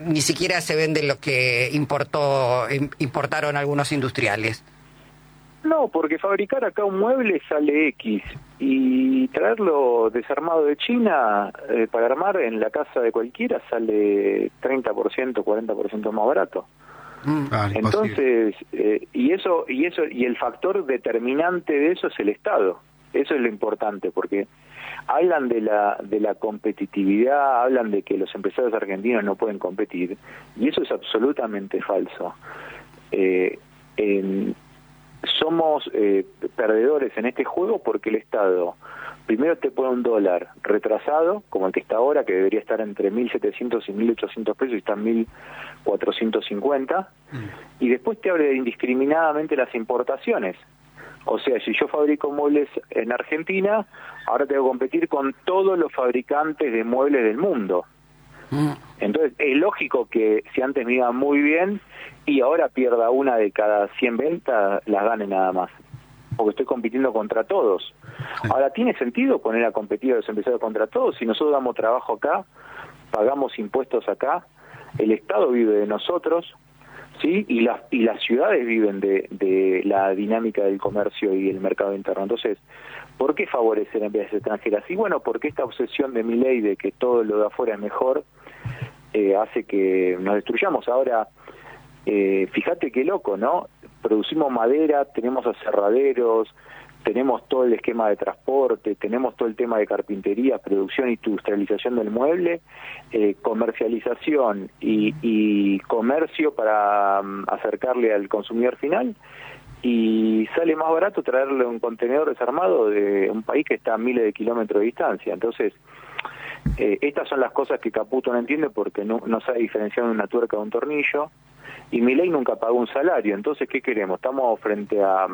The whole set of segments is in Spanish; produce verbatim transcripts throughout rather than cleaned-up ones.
ni siquiera se vende lo que importó importaron algunos industriales. No, porque fabricar acá un mueble sale X y traerlo desarmado de China eh, para armar en la casa de cualquiera sale treinta por ciento, cuarenta por ciento más barato. Mm. Ah, Entonces, eh, y eso y eso y el factor determinante de eso es el Estado. Eso es lo importante, porque hablan de la de la competitividad, hablan de que los empresarios argentinos no pueden competir, y eso es absolutamente falso. Eh, en, somos eh, perdedores en este juego porque el Estado primero te pone un dólar retrasado, como el que está ahora, que debería estar entre mil setecientos y mil ochocientos pesos y está en mil cuatrocientos cincuenta, mm. y después te abre indiscriminadamente las importaciones. O sea, si yo fabrico muebles en Argentina, ahora tengo que competir con todos los fabricantes de muebles del mundo. Mm. Entonces, es lógico que si antes me iba muy bien y ahora pierda una de cada cien ventas, las gane nada más. Porque estoy compitiendo contra todos. Sí. Ahora, ¿tiene sentido poner a competir a los empresarios contra todos? Si nosotros damos trabajo acá, pagamos impuestos acá, el Estado vive de nosotros, ¿sí? Y las y las ciudades viven de, de la dinámica del comercio y el mercado interno. Entonces, ¿por qué favorecer a empresas extranjeras? Y bueno, porque esta obsesión de Milei de que todo lo de afuera es mejor, eh, hace que nos destruyamos. Ahora, eh, fíjate qué loco, ¿no? Producimos madera, tenemos aserraderos, tenemos todo el esquema de transporte, tenemos todo el tema de carpintería, producción e industrialización del mueble, eh, comercialización y, y comercio para um, acercarle al consumidor final, y sale más barato traerle un contenedor desarmado de un país que está a miles de kilómetros de distancia. Entonces, eh, estas son las cosas que Caputo no entiende, porque no, no sabe diferenciar una tuerca de un tornillo, y Milei nunca pagó un salario. Entonces, ¿qué queremos? Estamos frente a...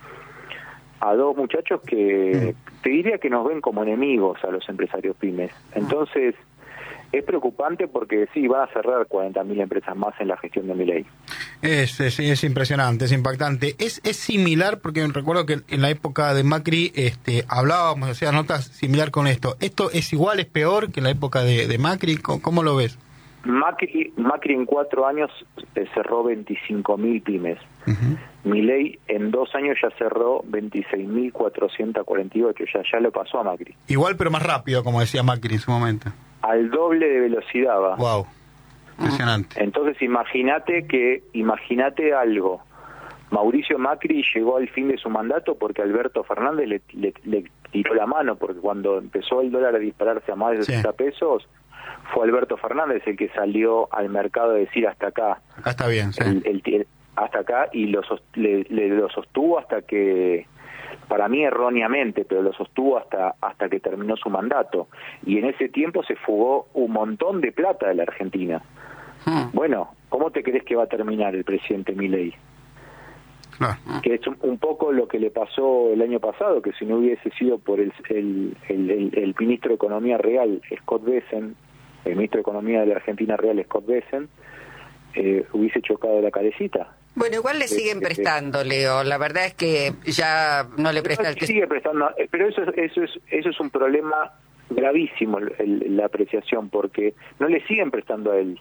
a dos muchachos que te diría que nos ven como enemigos a los empresarios pymes. Entonces, es preocupante porque sí, van a cerrar cuarenta mil empresas más en la gestión de Milei. Es, es, es impresionante, es impactante. Es, es similar, porque recuerdo que en la época de Macri este, hablábamos, o sea, notas similar con esto. ¿Esto es igual, es peor que en la época de, de Macri? ¿Cómo, cómo lo ves? Macri, Macri en cuatro años eh, cerró veinticinco mil pymes. Uh-huh. Milei en dos años ya cerró veintiséis mil cuatrocientos cuarenta y ocho, ya, ya lo pasó a Macri. Igual, pero más rápido, como decía Macri en su momento. Al doble de velocidad va. Wow, impresionante. Uh-huh. Entonces imagínate que, imagínate algo. Mauricio Macri llegó al fin de su mandato porque Alberto Fernández le, le, le tiró la mano, porque cuando empezó el dólar a dispararse a más de sesenta sí. pesos, fue Alberto Fernández el que salió al mercado a decir hasta acá. Acá está bien, sí. El, el, el, hasta acá, y lo, le, le, lo sostuvo hasta que, para mí erróneamente, pero lo sostuvo hasta, hasta que terminó su mandato. Y en ese tiempo se fugó un montón de plata de la Argentina. Hmm. Bueno, ¿cómo te crees que va a terminar el presidente Milei? Ah. Que es un, un poco lo que le pasó el año pasado, que si no hubiese sido por el, el, el, el, el ministro de Economía real, Scott Bessent, el ministro de Economía de la Argentina real, Scott Bessent, eh, hubiese chocado la carecita. Bueno, igual le siguen eh, prestando, Leo. La verdad es que ya no le presta el que... Sigue prestando, pero eso, eso, es, eso es un problema gravísimo, el, la apreciación, porque no le siguen prestando a él.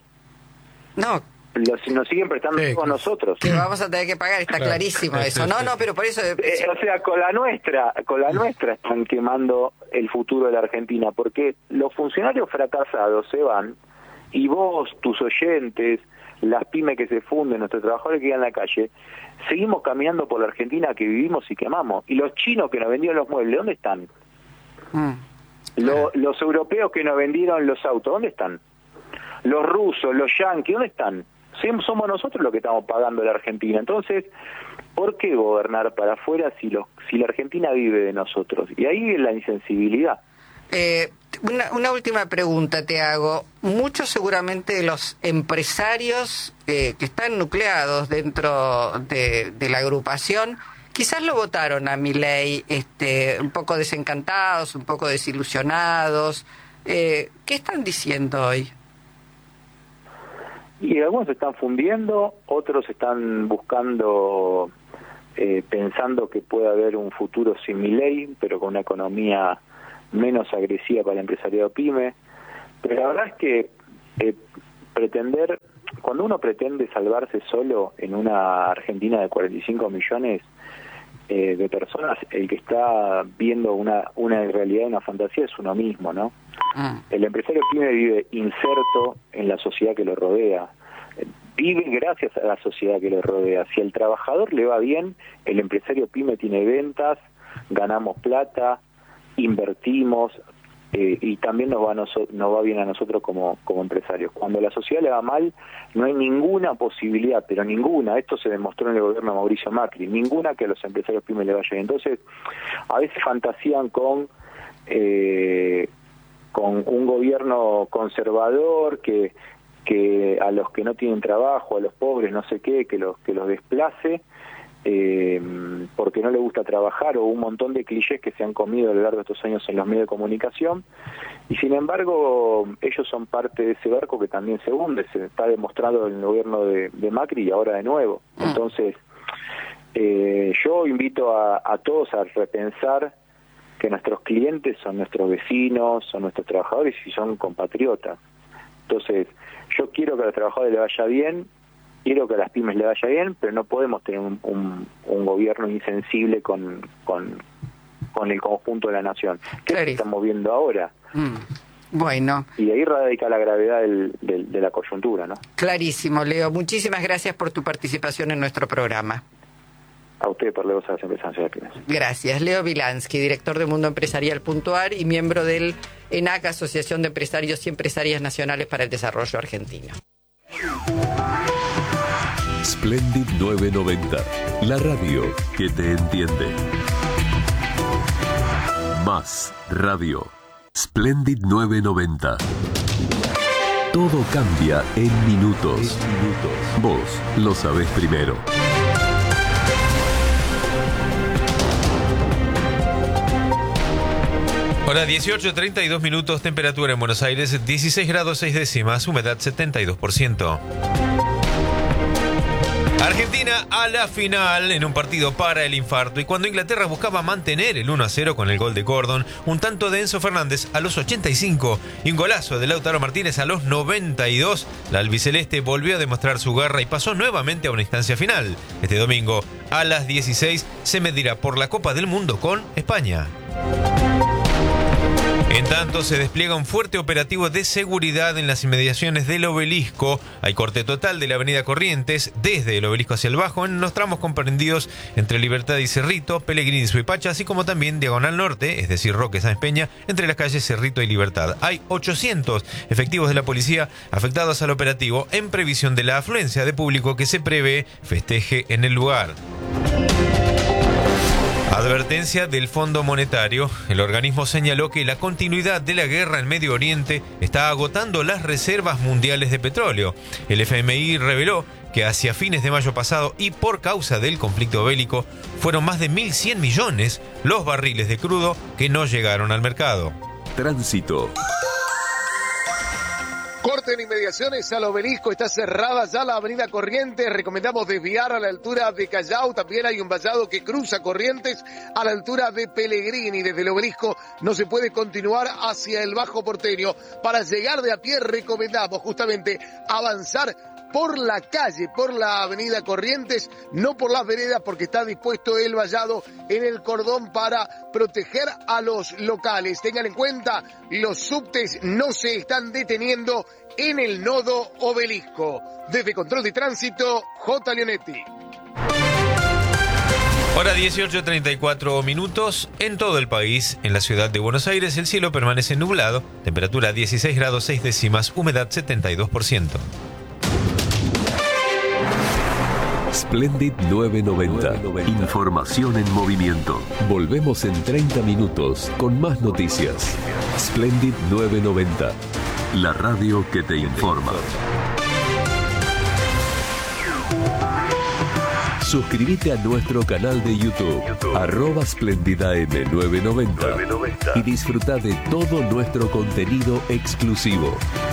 No. Los, nos siguen prestando sí, a nosotros. Que vamos a tener que pagar, está claro, clarísimo sí, eso. Sí, no, no, pero por eso... Eh, o sea, con la nuestra, con la nuestra están quemando el futuro de la Argentina, porque los funcionarios fracasados se van, y vos, tus oyentes, las pymes que se funden, nuestros trabajadores que quedan en la calle, seguimos caminando por la Argentina que vivimos y que amamos. Y los chinos que nos vendieron los muebles, ¿dónde están? Mm. Lo, los europeos que nos vendieron los autos, ¿dónde están? Los rusos, los yanquis, ¿dónde están? Somos nosotros los que estamos pagando la Argentina. Entonces, ¿por qué gobernar para afuera si, los, si la Argentina vive de nosotros? Y ahí es la insensibilidad. Eh, una, una última pregunta te hago. Muchos seguramente de los empresarios eh, que están nucleados dentro de, de la agrupación, quizás lo votaron a Milei este, un poco desencantados, un poco desilusionados. Eh, ¿Qué están diciendo hoy? Y algunos se están fundiendo, otros están buscando, eh, pensando que puede haber un futuro sin Milei, pero con una economía menos agresiva para el empresariado pyme. Pero la verdad es que eh, pretender, cuando uno pretende salvarse solo en una Argentina de cuarenta y cinco millones eh, de personas, el que está viendo una, una realidad, una fantasía es uno mismo, ¿no? Ah. El empresario pyme vive inserto en la sociedad que lo rodea, vive gracias a la sociedad que lo rodea. Si al trabajador le va bien, el empresario pyme tiene ventas, ganamos plata, invertimos, eh, y también nos va, noso- nos va bien a nosotros como, como empresarios. Cuando a la sociedad le va mal, no hay ninguna posibilidad, pero ninguna, esto se demostró en el gobierno de Mauricio Macri, ninguna que a los empresarios pymes le vaya bien. Entonces, a veces fantasían con, eh, con un gobierno conservador que, que a los que no tienen trabajo, a los pobres, no sé qué, que los, que los desplace, Eh, porque no le gusta trabajar, o un montón de clichés que se han comido a lo largo de estos años en los medios de comunicación, y sin embargo ellos son parte de ese barco que también se hunde, se está demostrado en el gobierno de, de Macri y ahora de nuevo. Entonces eh, yo invito a, a todos a repensar que nuestros clientes son nuestros vecinos, son nuestros trabajadores y son compatriotas. Entonces yo quiero que a los trabajadores les vaya bien, quiero que a las pymes le vaya bien, pero no podemos tener un, un, un gobierno insensible con, con, con el conjunto de la nación. ¿Qué claro. estamos viendo ahora? Mm. Bueno. Y ahí radica la gravedad del, del, de la coyuntura, ¿no? Clarísimo, Leo. Muchísimas gracias por tu participación en nuestro programa. A usted por la voz a las empresas de pymes. Gracias. Leo Wilansky, director de Mundo Empresarial punto a r y miembro del ENAC, Asociación de Empresarios y Empresarias Nacionales para el Desarrollo Argentino. Splendid novecientos noventa, la radio que te entiende. Más radio. Splendid novecientos noventa. Todo cambia en minutos. Vos lo sabés primero. Hora dieciocho, treinta y dos minutos, temperatura en Buenos Aires, dieciséis grados seis décimas, humedad setenta y dos por ciento. Argentina a la final en un partido para el infarto, y cuando Inglaterra buscaba mantener el uno a cero con el gol de Gordon, un tanto de Enzo Fernández a los ochenta y cinco y un golazo de Lautaro Martínez a los noventa y dos, la albiceleste volvió a demostrar su garra y pasó nuevamente a una instancia final. Este domingo a las dieciséis se medirá por la Copa del Mundo con España. En tanto, se despliega un fuerte operativo de seguridad en las inmediaciones del Obelisco. Hay corte total de la avenida Corrientes, desde el Obelisco hacia el Bajo, en los tramos comprendidos entre Libertad y Cerrito, Pellegrini y Suipacha, así como también Diagonal Norte, es decir, Roque Sáenz Peña, entre las calles Cerrito y Libertad. Hay ochocientos efectivos de la policía afectados al operativo en previsión de la afluencia de público que se prevé festeje en el lugar. Advertencia del Fondo Monetario. El organismo señaló que la continuidad de la guerra en Medio Oriente está agotando las reservas mundiales de petróleo. El F M I reveló que hacia fines de mayo pasado y por causa del conflicto bélico fueron más de mil cien millones los barriles de crudo que no llegaron al mercado. Tránsito. Corte en inmediaciones al Obelisco, está cerrada ya la avenida Corrientes, recomendamos desviar a la altura de Callao, también hay un vallado que cruza Corrientes a la altura de Pellegrini, desde el Obelisco no se puede continuar hacia el Bajo Porteño. Para llegar de a pie recomendamos justamente avanzar por la calle, por la avenida Corrientes, no por las veredas, porque está dispuesto el vallado en el cordón para proteger a los locales. Tengan en cuenta, los subtes no se están deteniendo en el nodo Obelisco. Desde Control de Tránsito, J. Leonetti. Hora dieciocho, treinta y cuatro minutos. En todo el país, en la ciudad de Buenos Aires, el cielo permanece nublado, temperatura dieciséis grados seis décimas, humedad setenta y dos por ciento. Splendid novecientos noventa. Información en movimiento. Volvemos en treinta minutos con más noticias. Splendid novecientos noventa. La radio que te informa. Suscríbete a nuestro canal de YouTube, arroba SplendidAM novecientos noventa, y disfruta de todo nuestro contenido exclusivo.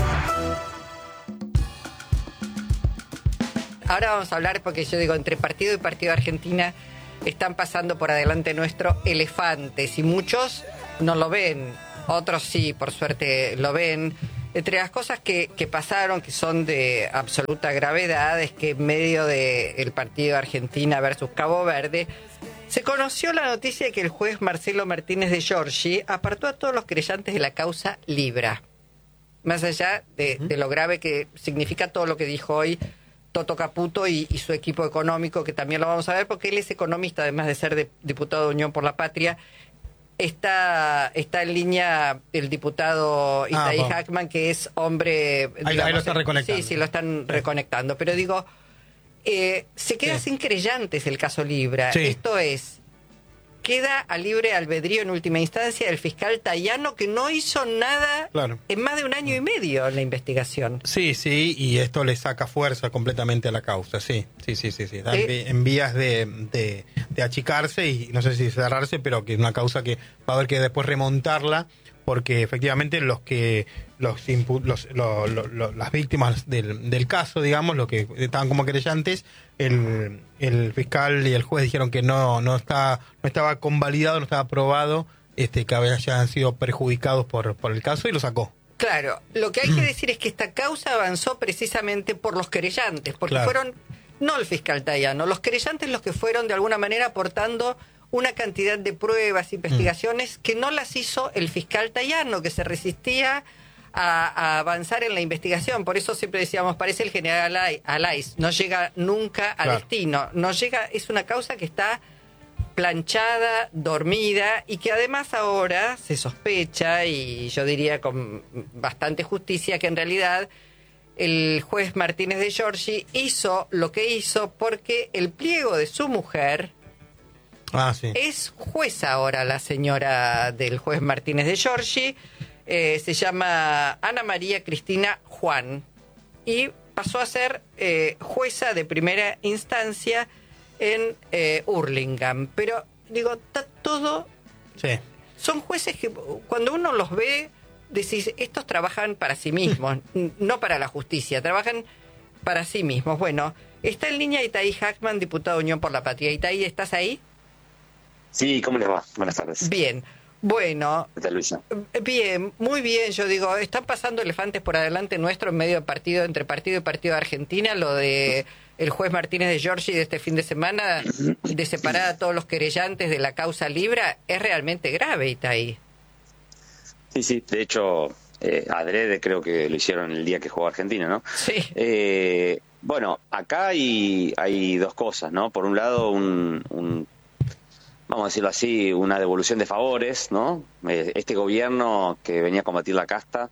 Ahora vamos a hablar, porque yo digo, entre partido y partido Argentina están pasando por adelante nuestro elefantes, y muchos no lo ven, otros sí, por suerte lo ven. Entre las cosas que, que pasaron, que son de absoluta gravedad, es que en medio del partido Argentina versus Cabo Verde, se conoció la noticia de que el juez Marcelo Martínez de Giorgi apartó a todos los querellantes de la causa Libra. Más allá de, de lo grave que significa todo lo que dijo hoy Toto Caputo y, y su equipo económico, que también lo vamos a ver, porque él es economista, además de ser de, diputado de Unión por la Patria. Está, está en línea el diputado Itaí ah, Hackman, que es hombre... Ahí, digamos, ahí lo están reconectando. Sí, sí, lo están reconectando. Pero digo, eh, se queda sí. sin querellantes el caso Libra. Sí. Esto es, queda a libre albedrío en última instancia el fiscal Tayano, que no hizo nada claro. en más de un año y medio en la investigación. Sí, sí, y esto le saca fuerza completamente a la causa, sí, sí, sí, sí, sí. ¿Eh? En vías de, de, de achicarse y no sé si cerrarse, pero que es una causa que va a haber que después remontarla, porque efectivamente los que los, los, los, los, los las víctimas del, del caso, digamos, los que estaban como querellantes, el, el fiscal y el juez dijeron que no no está no estaba convalidado, no estaba aprobado, este que hayan sido perjudicados por por el caso, y lo sacó. Claro, lo que hay que decir es que esta causa avanzó precisamente por los querellantes, porque claro. fueron no el fiscal Tayano, los querellantes los que fueron de alguna manera aportando una cantidad de pruebas, investigaciones, mm. que no las hizo el fiscal Tayano, que se resistía a, a avanzar en la investigación. Por eso siempre decíamos, parece el general Alaiz, no llega nunca a claro. destino, no llega, es una causa que está planchada, dormida, y que además ahora se sospecha, y yo diría con bastante justicia, que en realidad el juez Martínez de Giorgi hizo lo que hizo porque el pliego de su mujer... Ah, sí. Es jueza ahora la señora del juez Martínez de Giorgi, eh, se llama Ana María Cristina Juan, y pasó a ser eh, jueza de primera instancia en eh, Hurlingham. Pero, digo, está todo... Sí. Son jueces que cuando uno los ve, decís, estos trabajan para sí mismos, no para la justicia, trabajan para sí mismos. Bueno, está en línea Itaí Hackman, diputado de Unión por la Patria. Itaí, ¿estás ahí? Sí, ¿cómo les va? Buenas tardes. Bien, bueno. ¿Qué tal, Luisa? Bien, muy bien. Yo digo, están pasando elefantes por adelante nuestro en medio de partido, entre partido y partido de Argentina, lo de el juez Martínez de Giorgi de este fin de semana, de separar a todos los querellantes de la causa Libra, es realmente grave, Itaí. Sí, sí, de hecho, eh, adrede creo que lo hicieron el día que jugó Argentina, ¿no? Sí. Eh, bueno, acá hay, hay dos cosas, ¿no? Por un lado, un... un vamos a decirlo así, una devolución de favores, ¿no? Este gobierno que venía a combatir la casta,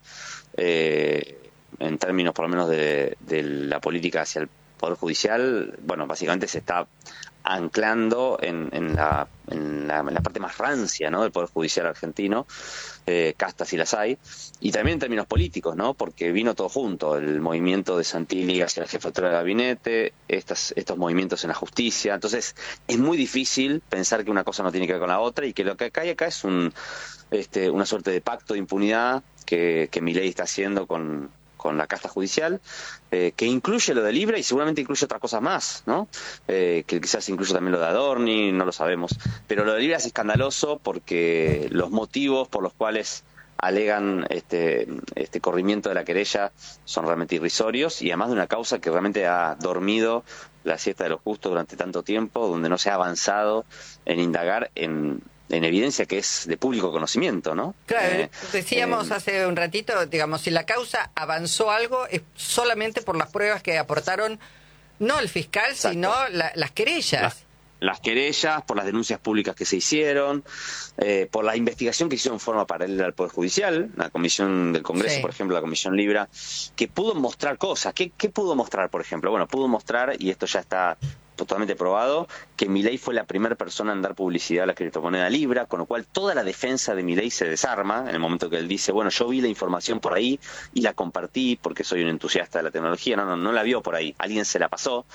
eh, en términos por lo menos de, de la política hacia el Poder Judicial, bueno, básicamente se está anclando en, en, la, en, la, en la parte más rancia, ¿no?, del Poder Judicial argentino, eh, castas si las hay, y también en términos políticos, ¿no?, porque vino todo junto, el movimiento de Santilli hacia la jefatura de gabinete, estas, estos movimientos en la justicia. Entonces es muy difícil pensar que una cosa no tiene que ver con la otra, y que lo que acá hay acá es un, este, una suerte de pacto de impunidad que, que Milei está haciendo con... con la casta judicial, eh, que incluye lo de Libra y seguramente incluye otras cosas más, ¿no? Eh, que quizás incluye también lo de Adorni, no lo sabemos. Pero lo de Libra es escandaloso porque los motivos por los cuales alegan este, este corrimiento de la querella son realmente irrisorios, y además de una causa que realmente ha dormido la siesta de los justos durante tanto tiempo, donde no se ha avanzado en indagar en... en evidencia que es de público conocimiento, ¿no? Claro, eh, decíamos eh, hace un ratito, digamos, si la causa avanzó algo es solamente por las pruebas que aportaron no el fiscal, exacto, sino la, las querellas. Las, las querellas, por las denuncias públicas que se hicieron, eh, por la investigación que hicieron en forma paralela al Poder Judicial, la Comisión del Congreso, sí, por ejemplo, la Comisión Libra, que pudo mostrar cosas. ¿Qué, qué pudo mostrar, por ejemplo? Bueno, pudo mostrar, y esto ya está totalmente probado, que Milei fue la primera persona en dar publicidad a la criptomoneda Libra, con lo cual toda la defensa de Milei se desarma en el momento que él dice, bueno, yo vi la información por ahí y la compartí porque soy un entusiasta de la tecnología. No, no, no la vio por ahí, alguien se la pasó,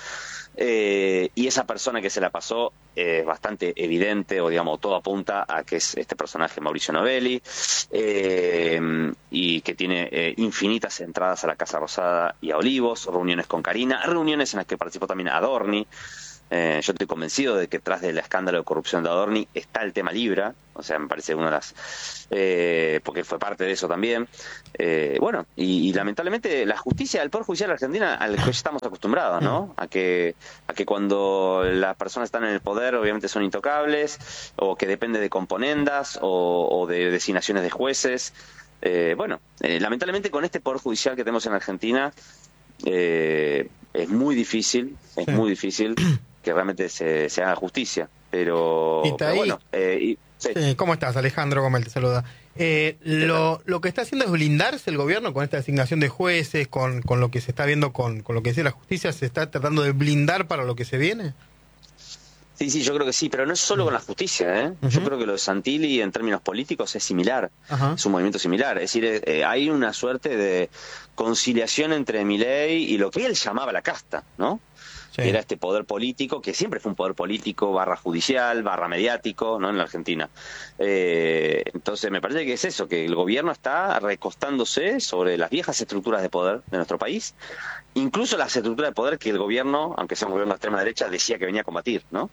eh, y esa persona que se la pasó es eh, bastante evidente, o digamos, todo apunta a que es este personaje Mauricio Novelli, eh, y que tiene eh, infinitas entradas a la Casa Rosada y a Olivos, reuniones con Karina, reuniones en las que participó también Adorni. Eh, yo estoy convencido de que tras del escándalo de corrupción de Adorni está el tema Libra, o sea, me parece una de las... Eh, porque fue parte de eso también. Eh, bueno, y, y lamentablemente la justicia, el Poder Judicial de Argentina, al que ya estamos acostumbrados, ¿no? A que, a que cuando las personas están en el poder, obviamente son intocables, o que depende de componendas, o, o de designaciones de jueces. Eh, bueno, eh, lamentablemente con este Poder Judicial que tenemos en Argentina, eh, es muy difícil, es sí. muy difícil que realmente se, se haga justicia, pero, pero bueno. Eh, y, sí. Sí, ¿cómo estás? Alejandro Gómez te saluda. Eh, lo, lo que está haciendo es blindarse el gobierno con esta designación de jueces, con, con lo que se está viendo, con, con lo que dice la justicia, ¿se está tratando de blindar para lo que se viene? Sí, sí, yo creo que sí, pero no es solo con la justicia, ¿eh? Uh-huh. Yo creo que lo de Santilli en términos políticos es similar, uh-huh. es un movimiento similar, es decir, eh, hay una suerte de conciliación entre Milei y lo que él llamaba la casta, ¿no? Sí. Era este poder político, que siempre fue un poder político, barra judicial, barra mediático, ¿no? En la Argentina. Eh, entonces me parece que es eso, que el gobierno está recostándose sobre las viejas estructuras de poder de nuestro país, incluso las estructuras de poder que el gobierno, aunque sea un gobierno de extrema derecha, decía que venía a combatir, ¿no?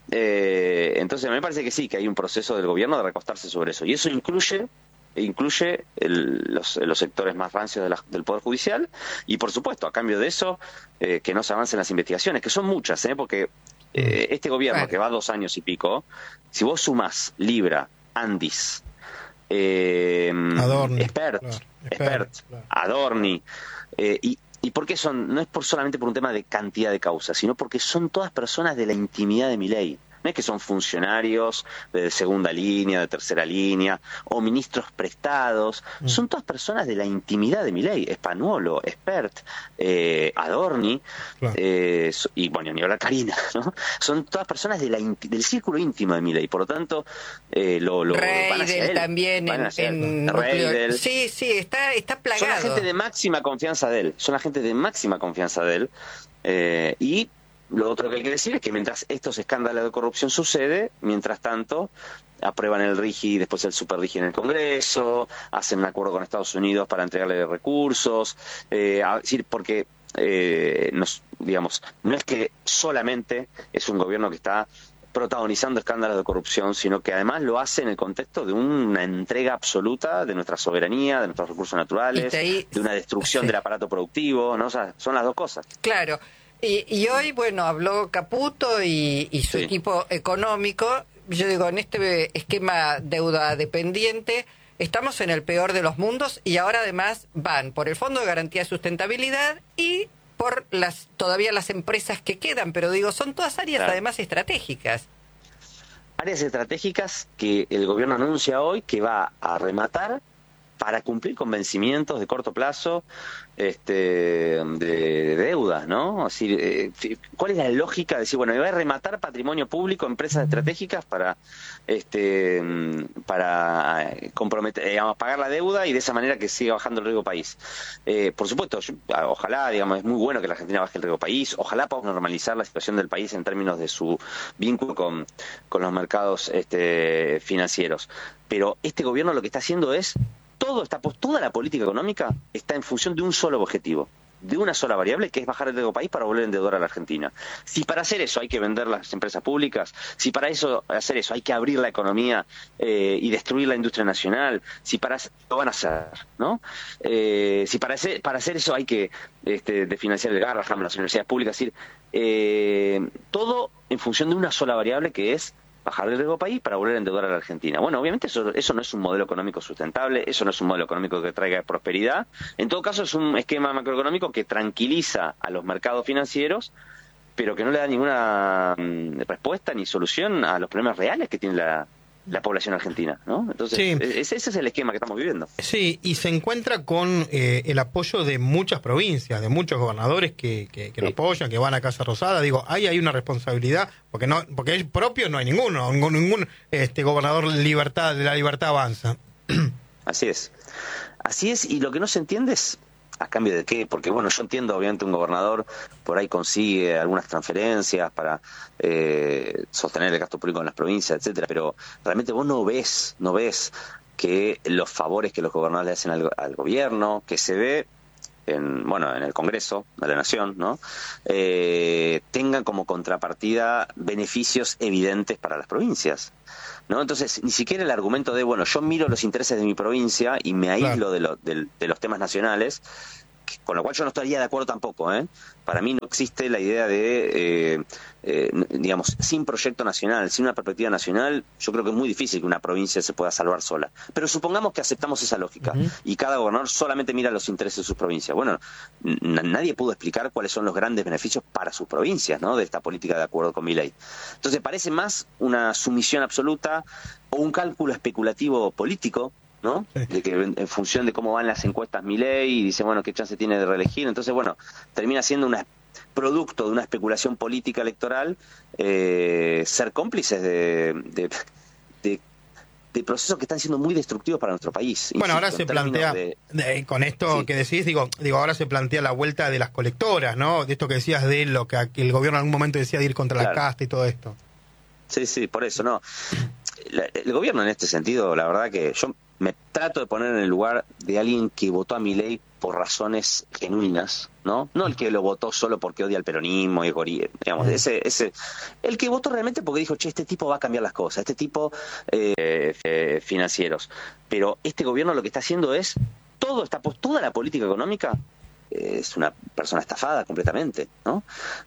Eh, entonces me parece que sí, que hay un proceso del gobierno de recostarse sobre eso, y eso incluye incluye el, los, los sectores más rancios de la, del Poder Judicial, y por supuesto, a cambio de eso, eh, que no se avancen las investigaciones, que son muchas, ¿eh? Porque eh, este gobierno, claro, que va dos años y pico, si vos sumás Libra, Andis, eh, Adorni, Expert, claro, Expert, claro. Adorni, eh, y ¿Y por qué son? No es por solamente por un tema de cantidad de causas, sino porque son todas personas de la intimidad de Milei. No es que son funcionarios de segunda línea, de tercera línea, o ministros prestados. Mm. Son todas personas de la intimidad de Milei. Spanuolo, Expert, eh, Adorni, claro. eh, y bueno, ni hablar Karina, ¿no? Son todas personas de la del círculo íntimo de Milei. Por lo tanto, eh, lo, lo van hacia él. También van hacia en, él. en Reidel. Sí, sí, está, está plagado. Son la gente de máxima confianza de él. Son la gente de máxima confianza de él. Eh, y lo otro que hay que decir es que mientras estos escándalos de corrupción sucede, mientras tanto aprueban el RIGI y después el Super RIGI en el Congreso, hacen un acuerdo con Estados Unidos para entregarle recursos, eh, a decir, porque eh, nos, digamos, no es que solamente es un gobierno que está protagonizando escándalos de corrupción, sino que además lo hace en el contexto de una entrega absoluta de nuestra soberanía, de nuestros recursos naturales, ahí, de una destrucción sí. del aparato productivo, ¿no? O sea, son las dos cosas. Claro. Y, y hoy, bueno, habló Caputo y, y su sí. equipo económico. Yo digo, en este esquema deuda dependiente, estamos en el peor de los mundos, y ahora además van por el Fondo de Garantía de Sustentabilidad y por las todavía las empresas que quedan, pero digo, son todas áreas claro. además estratégicas. Áreas estratégicas que el gobierno anuncia hoy que va a rematar para cumplir con vencimientos de corto plazo este, de, de deudas, ¿no? Es decir, eh, ¿cuál es la lógica de decir, bueno, me voy a rematar patrimonio público, empresas estratégicas para este para comprometer, digamos, pagar la deuda y de esa manera que siga bajando el riesgo país? Eh, por supuesto, yo, ojalá, digamos, es muy bueno que la Argentina baje el riesgo país, ojalá podamos normalizar la situación del país en términos de su vínculo con, con los mercados este, financieros. Pero este gobierno lo que está haciendo es Todo está, toda la política económica está en función de un solo objetivo, de una sola variable, que es bajar el riesgo país para volver a endeudar a la Argentina. Si para hacer eso hay que vender las empresas públicas, si para eso hacer eso hay que abrir la economía eh, y destruir la industria nacional, si para lo van a hacer, ¿no? Eh, si para hacer, para hacer eso hay que este, de financiar el Garrahan, las universidades públicas, es decir, eh, todo en función de una sola variable, que es bajar el riesgo país para volver a endeudar a la Argentina. Bueno, obviamente eso, eso no es un modelo económico sustentable, eso no es un modelo económico que traiga prosperidad. En todo caso, es un esquema macroeconómico que tranquiliza a los mercados financieros, pero que no le da ninguna mm, respuesta ni solución a los problemas reales que tiene la, la población argentina, ¿no? Entonces, sí. ese, ese es el esquema que estamos viviendo. Sí, y se encuentra con eh, el apoyo de muchas provincias, de muchos gobernadores que, que, que sí. lo apoyan, que van a Casa Rosada. Digo, ahí hay una responsabilidad, porque no porque es propio no hay ninguno, ningún, ningún este gobernador libertad de la libertad avanza. Así es, así es, y lo que no se entiende es ¿a cambio de qué? Porque, bueno, yo entiendo, obviamente, un gobernador por ahí consigue algunas transferencias para eh, sostener el gasto público en las provincias, etcétera, pero realmente vos no ves, no ves que los favores que los gobernadores le hacen al, al gobierno, que se ve en, bueno, en el Congreso de la Nación, ¿no? Eh, tengan como contrapartida beneficios evidentes para las provincias, ¿no? Entonces, ni siquiera el argumento de, bueno, yo miro los intereses de mi provincia y me aíslo claro. de, lo, de, de los temas nacionales, con lo cual yo no estaría de acuerdo tampoco, ¿eh? Para mí no existe la idea de, eh, eh, digamos, sin proyecto nacional, sin una perspectiva nacional, yo creo que es muy difícil que una provincia se pueda salvar sola. Pero supongamos que aceptamos esa lógica uh-huh. y cada gobernador solamente mira los intereses de sus provincias. Bueno, n- nadie pudo explicar cuáles son los grandes beneficios para sus provincias, ¿no? De esta política de acuerdo con Milei. Entonces parece más una sumisión absoluta o un cálculo especulativo político, ¿no? Sí. De que en función de cómo van las encuestas Milei y dice, bueno, qué chance tiene de reelegir, entonces, bueno, termina siendo un producto de una especulación política electoral, eh, ser cómplices de, de, de, de procesos que están siendo muy destructivos para nuestro país. Bueno, insisto, ahora se plantea, de, de, con esto sí. que decís, digo, digo, ahora se plantea la vuelta de las colectoras, ¿no? De esto que decías de lo que el gobierno en algún momento decía de ir contra claro. la casta y todo esto. Sí, sí, por eso, no. La, el gobierno en este sentido, la verdad que yo me trato de poner en el lugar de alguien que votó a Milei por razones genuinas, ¿no? No el que lo votó solo porque odia al peronismo y gorí, digamos, mm. ese, ese, el que votó realmente porque dijo, che, este tipo va a cambiar las cosas, este tipo eh, eh, financieros. Pero este gobierno lo que está haciendo es todo está toda la política económica es una persona estafada completamente, ¿no?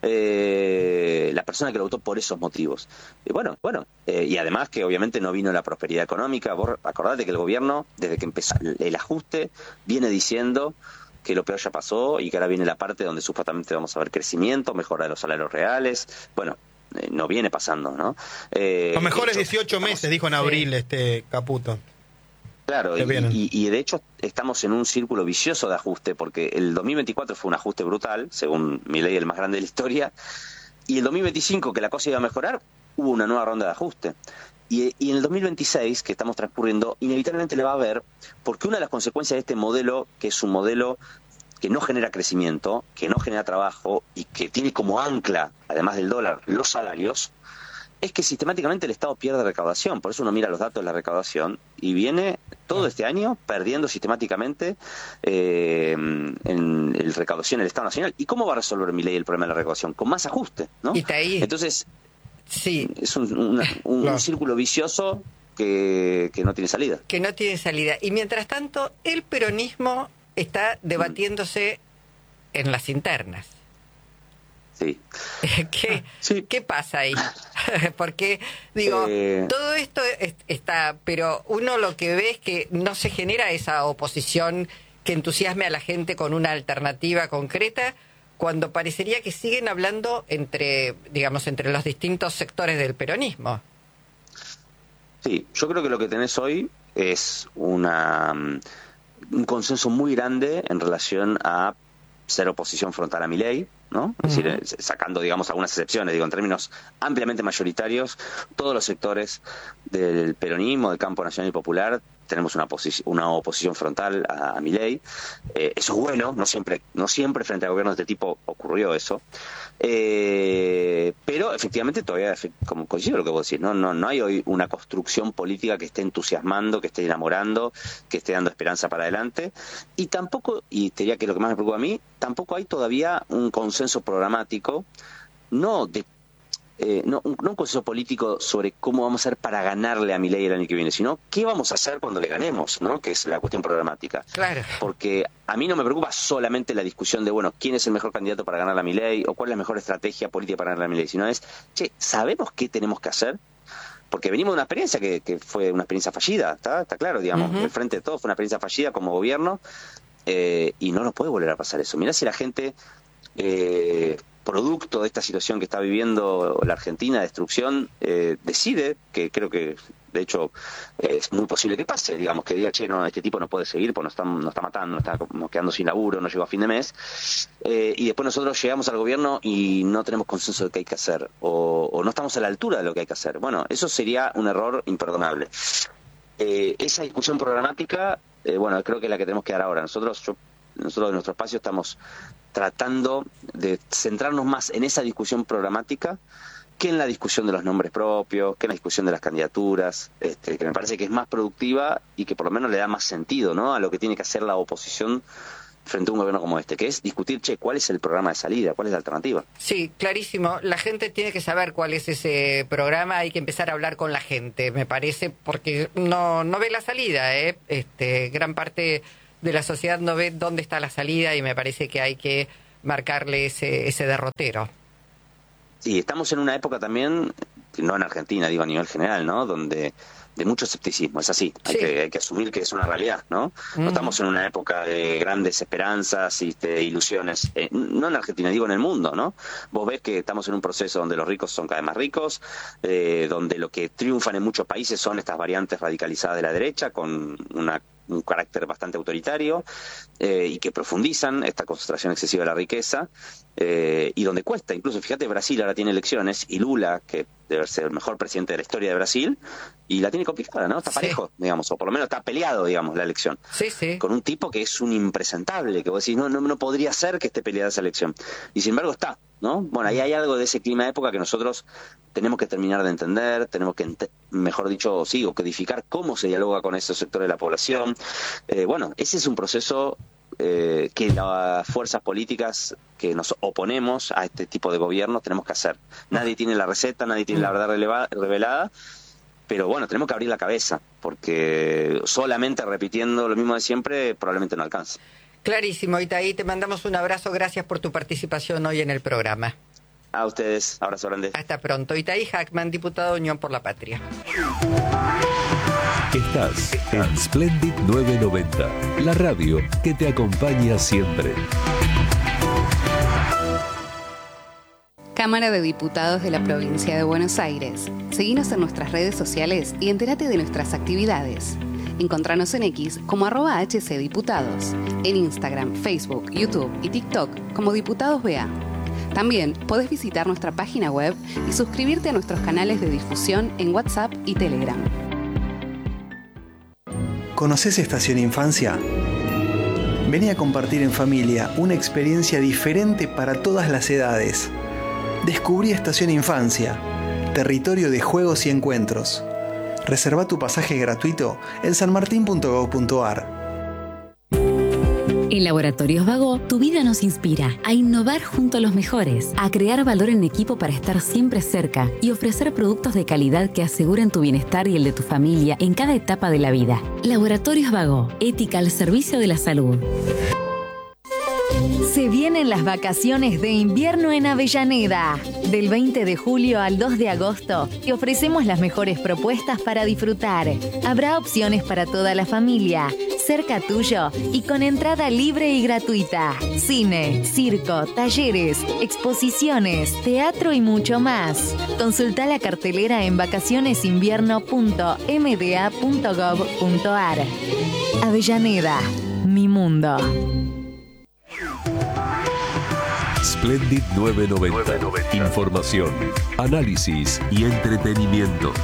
Eh, la persona que lo votó por esos motivos. Y bueno, bueno, eh, y además que obviamente no vino la prosperidad económica. Vos acordate que el gobierno, desde que empezó el ajuste, viene diciendo que lo peor ya pasó y que ahora viene la parte donde supuestamente vamos a ver crecimiento, mejora de los salarios reales. Bueno, eh, no viene pasando, ¿no? Eh, los mejores hecho, dieciocho meses, dijo en abril sí. este Caputo. Claro, y, y, y de hecho estamos en un círculo vicioso de ajuste, porque el dos mil veinticuatro fue un ajuste brutal, según Milei, el más grande de la historia, y el dos mil veinticinco, que la cosa iba a mejorar, hubo una nueva ronda de ajuste. Y, y en el dos mil veintiséis, que estamos transcurriendo, inevitablemente le va a haber, porque una de las consecuencias de este modelo, que es un modelo que no genera crecimiento, que no genera trabajo, y que tiene como ancla, además del dólar, los salarios, es que sistemáticamente el Estado pierde recaudación. Por eso uno mira los datos de la recaudación y viene todo este año perdiendo sistemáticamente eh, en el recaudación el Estado Nacional. ¿Y cómo va a resolver Milei el problema de la recaudación? Con más ajuste, ¿no? Y está ahí. Entonces, sí. es un, una, un, claro. un círculo vicioso que, que no tiene salida. Que no tiene salida. Y mientras tanto, el peronismo está debatiéndose mm. en las internas. Sí. ¿Qué, sí. ¿Qué pasa ahí? Porque, digo, eh... todo esto es, está, pero uno lo que ve es que no se genera esa oposición que entusiasme a la gente con una alternativa concreta, cuando parecería que siguen hablando entre, digamos, entre los distintos sectores del peronismo. Sí, yo creo que lo que tenés hoy es una un consenso muy grande en relación a ser oposición frontal a Milei, ¿no? Es uh-huh. decir, sacando, digamos, algunas excepciones, digo, en términos ampliamente mayoritarios, todos los sectores del peronismo, del campo nacional y popular, tenemos una, posi- una oposición frontal a, a Milei. Eh, eso es bueno, no siempre, no siempre frente a gobiernos de este tipo ocurrió eso. Eh, pero efectivamente todavía, como coincido lo que vos decís, ¿no? No, no hay hoy una construcción política que esté entusiasmando, que esté enamorando, que esté dando esperanza para adelante. Y tampoco, y te diría que lo que más me preocupa a mí, tampoco hay todavía un consenso programático, no de Eh, no, un, no un consenso político sobre cómo vamos a hacer para ganarle a Milei el año que viene, sino qué vamos a hacer cuando le ganemos, ¿no? Que es la cuestión programática. Claro. Porque a mí no me preocupa solamente la discusión de, bueno, quién es el mejor candidato para ganar a Milei o cuál es la mejor estrategia política para ganar a Milei, sino es, che, ¿sabemos qué tenemos que hacer? Porque venimos de una experiencia que, que fue una experiencia fallida, ¿está? Está claro, digamos, uh-huh. el Frente de Todos fue una experiencia fallida como gobierno eh, y no nos puede volver a pasar eso. Mirá si la gente... Eh, producto de esta situación que está viviendo la Argentina, de destrucción, eh, decide, que creo que de hecho eh, es muy posible que pase, digamos, que diga, che, no, este tipo no puede seguir, pues nos está, nos está matando, nos está quedando sin laburo, no llegó a fin de mes, eh, y después nosotros llegamos al gobierno y no tenemos consenso de qué hay que hacer, o, o no estamos a la altura de lo que hay que hacer. Bueno, eso sería un error imperdonable. Eh, esa discusión programática, eh, bueno, creo que es la que tenemos que dar ahora. Nosotros, yo, nosotros en nuestro espacio estamos tratando de centrarnos más en esa discusión programática que en la discusión de los nombres propios, que en la discusión de las candidaturas, este, que me parece que es más productiva y que por lo menos le da más sentido, ¿no?, a lo que tiene que hacer la oposición frente a un gobierno como este, que es discutir, che, ¿cuál es el programa de salida? ¿Cuál es la alternativa? Sí, clarísimo. La gente tiene que saber cuál es ese programa, hay que empezar a hablar con la gente, me parece, porque no, no ve la salida, ¿eh? Este, gran parte de la sociedad no ve dónde está la salida y me parece que hay que marcarle ese, ese derrotero. Sí, estamos en una época también, no en Argentina, digo a nivel general, ¿no? Donde de mucho escepticismo, es así, hay, sí. que, hay que asumir que es una realidad, ¿no? Mm. No estamos en una época de grandes esperanzas y de ilusiones, eh, no en Argentina, digo en el mundo, ¿no? Vos ves que estamos en un proceso donde los ricos son cada vez más ricos, eh, donde lo que triunfan en muchos países son estas variantes radicalizadas de la derecha, con una un carácter bastante autoritario, eh, y que profundizan esta concentración excesiva de la riqueza, eh, y donde cuesta, incluso fíjate, Brasil ahora tiene elecciones, y Lula, que debe ser el mejor presidente de la historia de Brasil, y la tiene complicada, ¿no? Está sí. parejo, digamos, o por lo menos está peleado, digamos, la elección. Sí, sí. Con un tipo que es un impresentable, que vos decís, no, no, no podría ser que esté peleada esa elección. Y sin embargo está, ¿no? Bueno, ahí hay algo de ese clima de época que nosotros tenemos que terminar de entender, tenemos que, ent- mejor dicho, sí, o codificar cómo se dialoga con esos sectores de la población. Eh, bueno, ese es un proceso eh, que las fuerzas políticas que nos oponemos a este tipo de gobiernos tenemos que hacer. Nadie tiene la receta, nadie tiene la verdad releva- revelada, pero bueno, tenemos que abrir la cabeza, porque solamente repitiendo lo mismo de siempre probablemente no alcanza. Clarísimo, Itaí, te mandamos un abrazo, gracias por tu participación hoy en el programa. A ustedes, abrazo grande. Hasta pronto. Itaí Hackman, diputado de Unión por la Patria. Estás en Splendid novecientos noventa, la radio que te acompaña siempre. Cámara de Diputados de la Provincia de Buenos Aires. Seguinos en nuestras redes sociales y entérate de nuestras actividades. Encontranos en X como arroba hcdiputados, en Instagram, Facebook, YouTube y TikTok como Diputados B A. También podés visitar nuestra página web y suscribirte a nuestros canales de difusión en WhatsApp y Telegram. ¿Conocés Estación Infancia? Vení a compartir en familia una experiencia diferente para todas las edades. Descubrí Estación Infancia, territorio de juegos y encuentros. Reserva tu pasaje gratuito en sanmartin punto gob punto ar. En Laboratorios Vago, tu vida nos inspira a innovar junto a los mejores, a crear valor en equipo para estar siempre cerca y ofrecer productos de calidad que aseguren tu bienestar y el de tu familia en cada etapa de la vida. Laboratorios Vago, ética al servicio de la salud. Se vienen las vacaciones de invierno en Avellaneda. Del veinte de julio al dos de agosto te ofrecemos las mejores propuestas para disfrutar. Habrá opciones para toda la familia, cerca tuyo y con entrada libre y gratuita. Cine, circo, talleres, exposiciones, teatro y mucho más. Consulta la cartelera en vacacionesinvierno punto m d a punto gob punto ar. Avellaneda, mi mundo. Splendid novecientos noventa. Información, análisis y entretenimiento.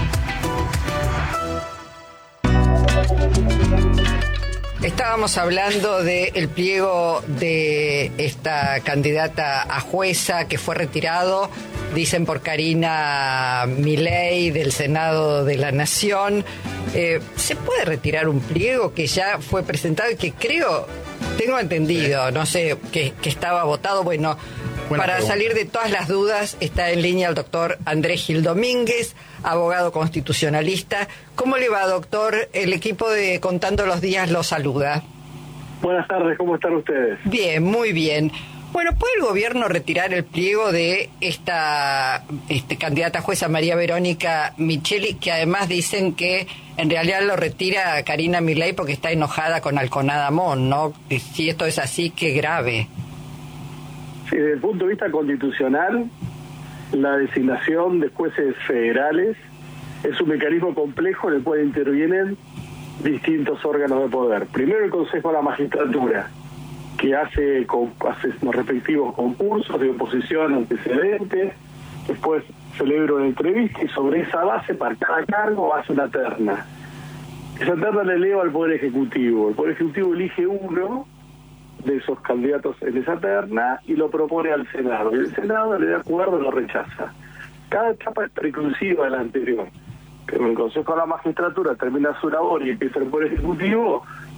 Estábamos hablando del pliego de esta candidata a jueza que fue retirado, dicen por Karina Milei del Senado de la Nación. Eh, ¿Se puede retirar un pliego que ya fue presentado y que creo, tengo entendido, no sé, que, que estaba votado? Bueno, Buena para pregunta. Salir de todas las dudas está en línea el doctor Andrés Gil Domínguez, abogado constitucionalista. ¿Cómo le va, doctor? El equipo de Contando los Días lo saluda. Buenas tardes, ¿cómo están ustedes? Bien, muy bien. Bueno, ¿puede el gobierno retirar el pliego de esta este, candidata jueza María Verónica Micheli, que además dicen que en realidad lo retira Karina Milei porque está enojada con Alconada Mon, ¿no? Si esto es así, qué grave. Sí, desde el punto de vista constitucional, la designación de jueces federales es un mecanismo complejo en el cual intervienen distintos órganos de poder. Primero el Consejo de la Magistratura, que hace, hace los respectivos concursos de oposición antecedentes, después celebra una entrevista y sobre esa base, para cada cargo, hace una terna. Esa terna le eleva al Poder Ejecutivo. El Poder Ejecutivo elige uno de esos candidatos en esa terna y lo propone al Senado. Y el Senado le da acuerdo o lo rechaza. Cada etapa es preclusiva de la anterior. Pero el Consejo de la Magistratura termina su labor y empieza el Poder Ejecutivo,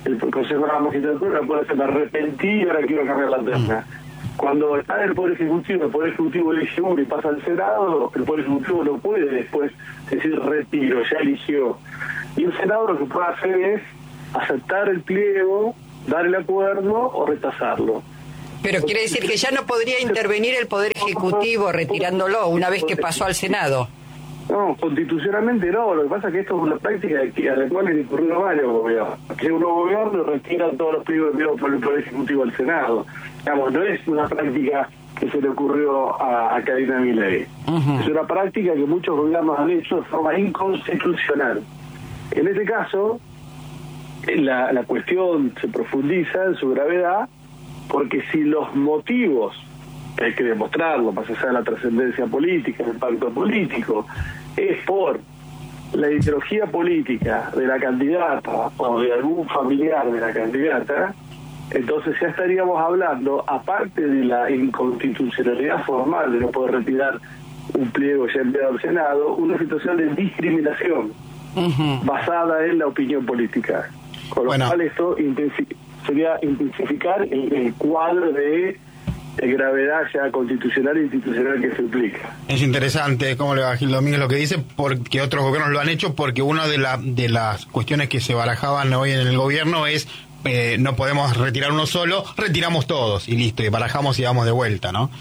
el Consejo de la Magistratura puede hacer, me arrepentí y ahora quiero cambiar la terna. Cuando está en el Poder Ejecutivo, el Poder Ejecutivo elige uno y pasa al Senado, el Poder Ejecutivo no puede después decir retiro, ya eligió. Y el Senado lo que puede hacer es aceptar el pliego, dar el acuerdo o rechazarlo. Pero quiere decir que ya no podría intervenir el Poder Ejecutivo retirándolo una vez que pasó al Senado. No, constitucionalmente no. Lo que pasa es que esto es una práctica que, a la cual han incurrido varios gobiernos. Que un nuevo gobierno retira todos los pliegos enviados por el Poder Ejecutivo al Senado. Digamos, no es una práctica que se le ocurrió a, a Karina Milei. Uh-huh. Es una práctica que muchos gobiernos han hecho de forma inconstitucional. En este caso, la, la cuestión se profundiza en su gravedad, porque si los motivos, hay que demostrarlo, más allá de la trascendencia política, el impacto político, es por la ideología política de la candidata o de algún familiar de la candidata, entonces ya estaríamos hablando, aparte de la inconstitucionalidad formal de no poder retirar un pliego ya enviado al Senado, una situación de discriminación uh-huh. basada en la opinión política. Con lo bueno. cual esto intensi- sería intensificar el, el cuadro de de gravedad ya constitucional e institucional que se implica. Es interesante cómo le va Gil Domínguez lo que dice, porque otros gobiernos lo han hecho, porque una de, la, de las cuestiones que se barajaban hoy en el gobierno es eh, no podemos retirar uno solo, retiramos todos y listo, y barajamos y vamos de vuelta, ¿no?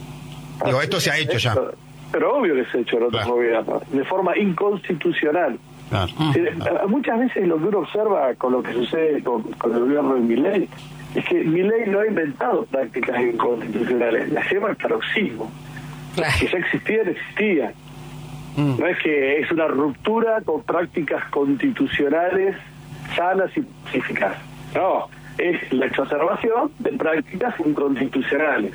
Ah, Digo, esto sí, se ha hecho ya. Pero obvio que se ha hecho en otros claro. gobiernos, de forma inconstitucional. Claro, sí, claro. Muchas veces lo que uno observa con lo que sucede con, con el gobierno de Milei es que Milei no ha inventado prácticas inconstitucionales, las lleva al paroxismo. Las que ya existían, existían. Mm. No es que es una ruptura con prácticas constitucionales sanas y pacíficas. No, es la exacerbación de prácticas inconstitucionales.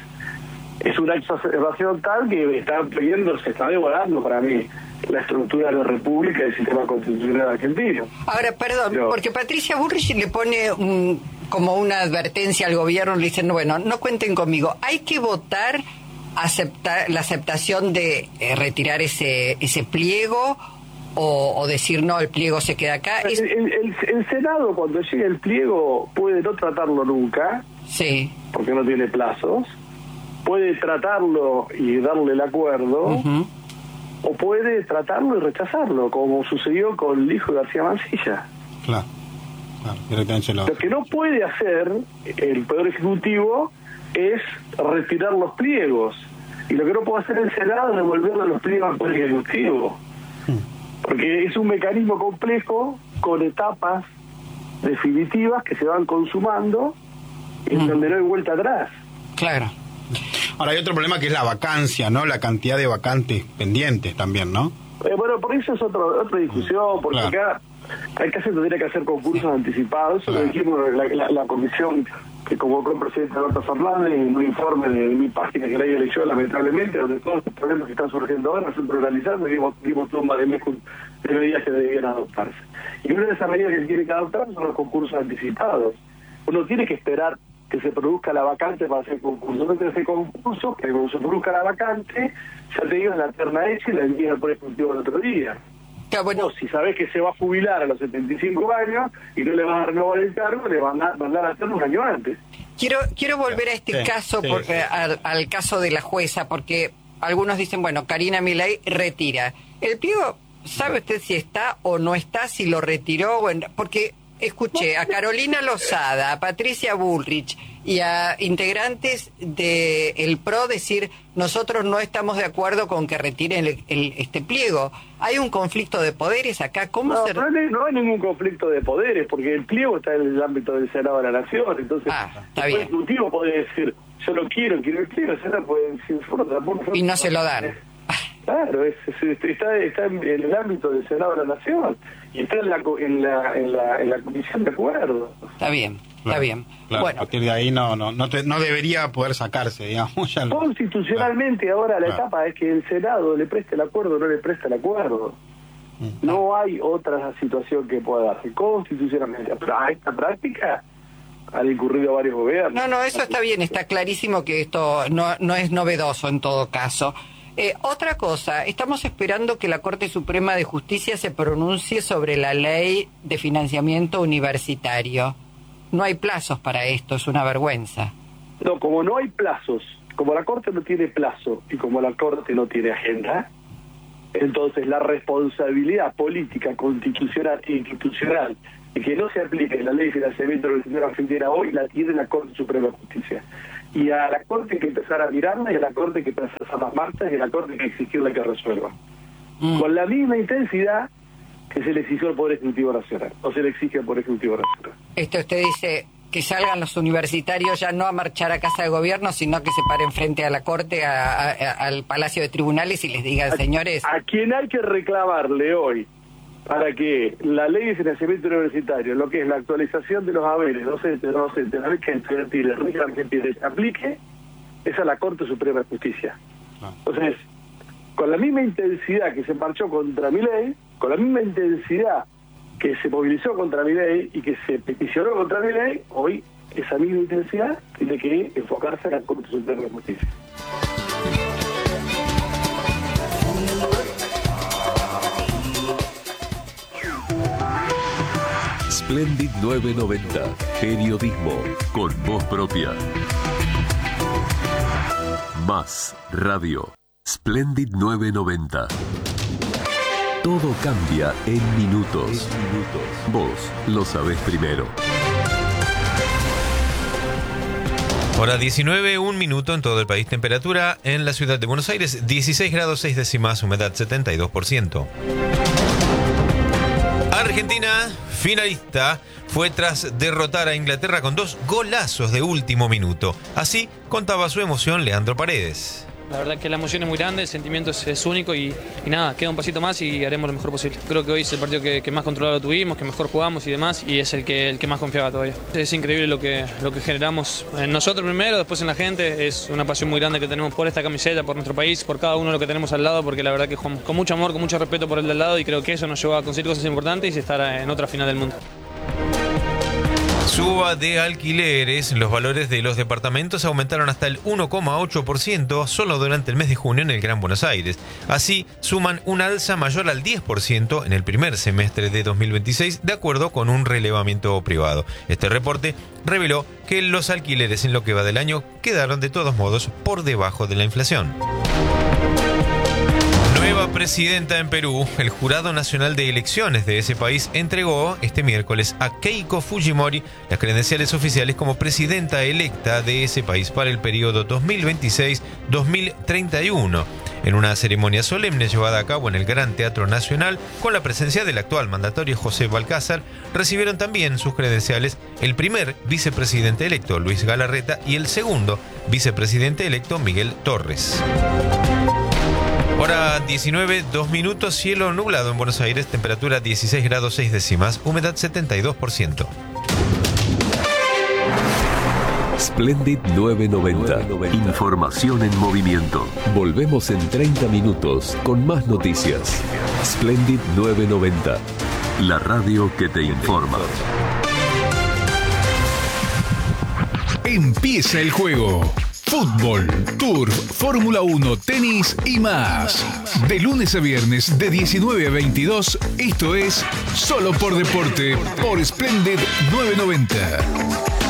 Es una exacerbación tal que está pidiendo, se está devorando para mí la estructura de la República y el sistema constitucional argentino. Ahora, perdón, Pero, porque Patricia Bullrich le pone un, como una advertencia al gobierno, le dicen, bueno, no cuenten conmigo, hay que votar aceptar la aceptación de eh, retirar ese ese pliego o, o decir, no, el pliego se queda acá. El, el, el, el Senado, cuando llegue el pliego, puede no tratarlo nunca, sí, porque no tiene plazos, puede tratarlo y darle el acuerdo, uh-huh. o puede tratarlo y rechazarlo, como sucedió con el hijo de García Mansilla. Claro, claro, directamente lo... Lo que no puede hacer el Poder Ejecutivo es retirar los pliegos, y lo que no puede hacer el Senado es devolverle los pliegos al Poder Ejecutivo, hmm. porque es un mecanismo complejo con etapas definitivas que se van consumando y hmm. donde no hay vuelta atrás. Claro. Ahora hay otro problema que es la vacancia, ¿no? La cantidad de vacantes pendientes también, ¿no? Eh, bueno, por eso es otro, otra discusión, porque claro. acá hay que hacer, tendría que hacer concursos sí. anticipados. Eso claro. lo dijimos la, la, la comisión que convocó el presidente Alberto Fernández en un informe de, de mi página que nadie leyó, lamentablemente, donde todos los problemas que están surgiendo ahora son analizando y dimos, dimos todo más de, de medidas que debían adoptarse. Y una de esas medidas que se tiene que adoptar son los concursos anticipados. Uno tiene que esperar que se produzca la vacante para hacer concurso. No tiene que hacer concurso, que cuando se produzca la vacante, ya te digan la terna hecha y la envían al Poder Ejecutivo el otro día. Ya, bueno. O si sabés que se va a jubilar a los setenta y cinco años y no le van a renovar el cargo, le van a mandar a hacer un año antes. Quiero quiero volver a este sí, caso, sí, porque, sí. Al, al caso de la jueza, porque algunos dicen, bueno, Karina Milei retira. El pliego, ¿sabe usted si está o no está, si lo retiró? Bueno, porque escuché a Carolina Lozada, a Patricia Bullrich y a integrantes de el P R O decir, nosotros no estamos de acuerdo con que retiren el, el, este pliego. ¿Hay un conflicto de poderes acá? ¿Cómo no, se... no, hay, no hay ningún conflicto de poderes, porque el pliego está en el ámbito del Senado de la Nación. Entonces, ah, está el bien. Ejecutivo puede decir, yo lo quiero, quiero el pliego, el Senado puede decir, por otra, por otra, y no se lo dan. Claro, es, es, está, está en el ámbito del Senado de la Nación y está en la, en la, en la, en la comisión de acuerdo. Está bien, está claro, bien. Claro, bueno, a partir de ahí no no no, te, no debería poder sacarse, digamos. Ya lo... Constitucionalmente claro, ahora la claro. etapa es que el Senado le preste el acuerdo o no le preste el acuerdo. Mm. No hay otra situación que pueda darse constitucionalmente. Pero a esta práctica han incurrido varios gobiernos. No, no, eso está bien, está clarísimo que esto no, no es novedoso en todo caso. Eh, otra cosa, estamos esperando que la Corte Suprema de Justicia se pronuncie sobre la ley de financiamiento universitario. no hay plazos para esto, es una vergüenza. No, como no hay plazos, como la Corte no tiene plazo y como la Corte no tiene agenda, entonces la responsabilidad política, constitucional e institucional de que no se aplique la Ley de Financiamiento Universitario Argentina hoy la tiene la Corte Suprema de Justicia. Y a la Corte hay que empezar a mirarla, y a la Corte hay que empezar a hacer las marchas, y a la Corte hay que exigirle que resuelva. Mm. Con la misma intensidad que se le exigió al Poder Ejecutivo Nacional, o se le exige al Poder Ejecutivo Nacional. Esto usted dice que salgan los universitarios ya no a marchar a Casa de Gobierno, sino que se paren frente a la Corte, a, a, al Palacio de Tribunales y les digan, a, señores... A quien hay que reclamarle hoy para que la Ley de Financiamiento Universitario, lo que es la actualización de los haberes docentes, no docentes, la ley que estudiantil, el régimen argentino se aplique, es a la Corte Suprema de Justicia. Ah. Entonces, con la misma intensidad que se marchó contra mi ley, con la misma intensidad que se movilizó contra mi ley y que se peticionó contra mi ley, hoy esa misma intensidad tiene que enfocarse en la Corte Suprema de Justicia. Splendid novecientos noventa, periodismo con voz propia. Más radio. Splendid novecientos noventa. Todo cambia en minutos. Vos lo sabés primero. Hora diecinueve, un minuto en todo el país. Temperatura en la ciudad de Buenos Aires, dieciséis grados seis décimas, humedad setenta y dos por ciento. Argentina, finalista, fue tras derrotar a Inglaterra con dos golazos de último minuto. Así contaba su emoción Leandro Paredes. La verdad que la emoción es muy grande, el sentimiento es, es único y, y nada, queda un pasito más y haremos lo mejor posible. Creo que hoy es el partido que, que más controlado tuvimos, que mejor jugamos y demás, y es el que, el que más confiaba todavía. Es increíble lo que, lo que generamos en nosotros primero, después en la gente. Es una pasión muy grande que tenemos por esta camiseta, por nuestro país, por cada uno de lo que tenemos al lado, porque la verdad que jugamos con mucho amor, con mucho respeto por el del lado, y creo que eso nos llevó a conseguir cosas importantes y estar en otra final del mundo. Suba de alquileres. Los valores de los departamentos aumentaron hasta el uno coma ocho por ciento solo durante el mes de junio en el Gran Buenos Aires. Así, suman un alza mayor al diez por ciento en el primer semestre de dos mil veintiséis, de acuerdo con un relevamiento privado. Este reporte reveló que los alquileres en lo que va del año quedaron de todos modos por debajo de la inflación. Nueva presidenta en Perú. El Jurado Nacional de Elecciones de ese país entregó este miércoles a Keiko Fujimori las credenciales oficiales como presidenta electa de ese país para el periodo dos mil veintiséis a dos mil treinta y uno. En una ceremonia solemne llevada a cabo en el Gran Teatro Nacional, con la presencia del actual mandatario José Balcázar, recibieron también sus credenciales el primer vicepresidente electo, Luis Galarreta, y el segundo vicepresidente electo, Miguel Torres. Hora diecinueve, dos minutos, cielo nublado en Buenos Aires, temperatura dieciséis grados seis décimas, humedad setenta y dos por ciento. Splendid novecientos noventa, información en movimiento. Volvemos en treinta minutos con más noticias. Splendid novecientos noventa, la radio que te informa. Empieza el juego. Fútbol, Tour, Fórmula uno, tenis y más. De lunes a viernes de diecinueve a veintidós, esto es Solo por Deporte por Splendid novecientos noventa.